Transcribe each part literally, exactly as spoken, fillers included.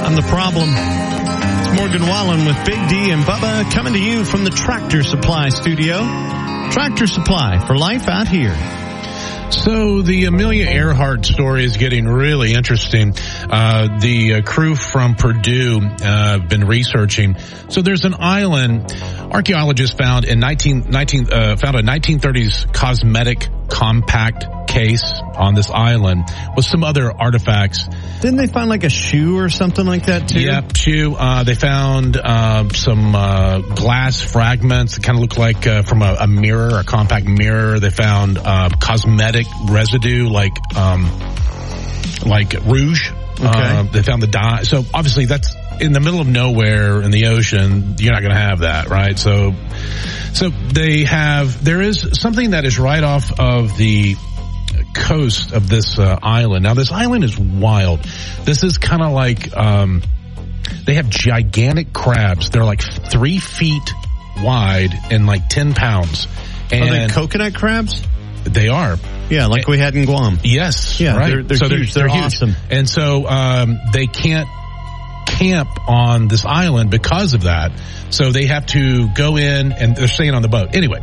I'm the problem. It's Morgan Wallen with Big D and Bubba coming to you from the Tractor Supply studio. Tractor Supply for life out here. So the Amelia Earhart story is getting really interesting. Uh, the uh, crew from Purdue uh, have been researching. So there's an island archaeologists found in nineteen, nineteen, uh, found a nineteen thirties cosmetic compact case on this island with some other artifacts. Didn't they find like a shoe or something like that too? Yep, shoe. Uh, they found uh, some uh, glass fragments that kind of look like uh, from a, a mirror, a compact mirror. They found uh, cosmetic residue like um, like rouge. Okay. Uh, they found the dye. So obviously that's in the middle of nowhere in the ocean. You're not going to have that, right? So, so they have. There is something that is right off of the coast of this uh, island. Now, this island is wild. This is kind of like um, they have gigantic crabs. They're like three feet wide and like ten pounds. And are they coconut crabs? They are. Yeah, like and, we had in Guam. Yes, yeah, right. They're, they're so huge. They're, they're, they're awesome. Huge. And so um, they can't camp on this island because of that. So they have to go in, and they're staying on the boat. Anyway,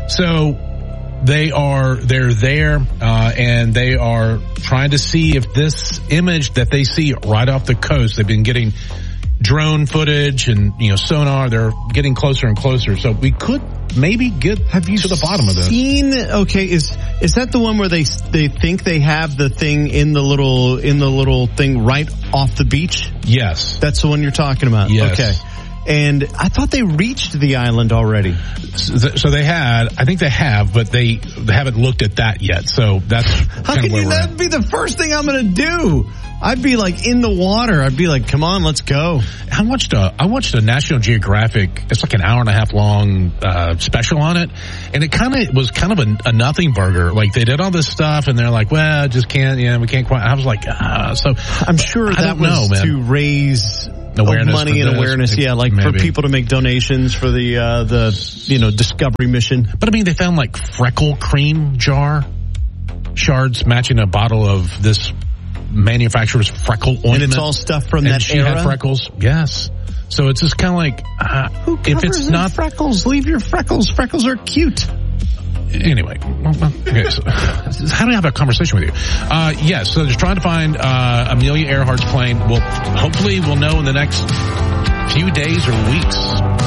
so they are, they're there, uh, and they are trying to see if this image that they see right off the coast, they've been getting drone footage and, you know, sonar, they're getting closer and closer. So we could maybe get have you to the bottom of this. Seen, okay, is, is that the one where they, they think they have the thing in the little, in the little thing right off the beach? Yes. That's the one you're talking about? Yes. Okay. And I thought they reached the island already. So they had, I think they have, but they, they haven't looked at that yet. So that's How kind can of where you, we're that'd at. be the first thing I'm going to do. I'd be like in the water. I'd be like, come on, let's go. I watched a, I watched a National Geographic, it's like an hour and a half long, uh, special on it. And it kind of was kind of a, a nothing burger. Like they did all this stuff and they're like, well, just can't, yeah, we can't quite. I was like, ah, so. I'm sure that was know, to raise awareness money and awareness. Yeah, like maybe. For people to make donations for the, uh, the, you know, Discovery mission. But I mean, they found like freckle cream jar shards matching a bottle of this manufacturer's freckle ointment. And it's all stuff from and that she era? had freckles. Yes. So it's just kind of like, uh, who covers if it's not freckles, leave your freckles. Freckles are cute. Anyway, okay, so, how do I have a conversation with you? Uh, yes, so they're trying to find, uh, Amelia Earhart's plane. Well, hopefully we'll know in the next few days or weeks.